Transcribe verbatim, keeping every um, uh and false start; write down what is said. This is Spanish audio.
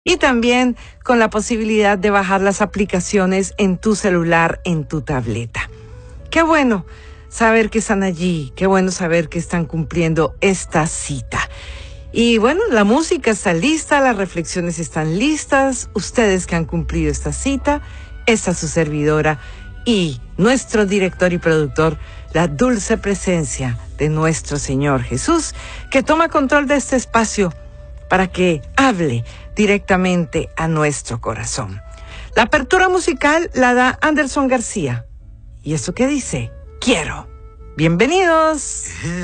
Y también con la posibilidad de bajar las aplicaciones en tu celular, en tu tableta. Qué bueno saber que están allí, qué bueno saber que están cumpliendo esta cita. Y bueno, la música está lista, las reflexiones están listas, ustedes que han cumplido esta cita, esta es su servidora y nuestro director y productor, la dulce presencia de nuestro Señor Jesús, que toma control de este espacio para que hable directamente a nuestro corazón. La apertura musical la da Anderson García. ¿Y eso qué dice? Quiero. Bienvenidos.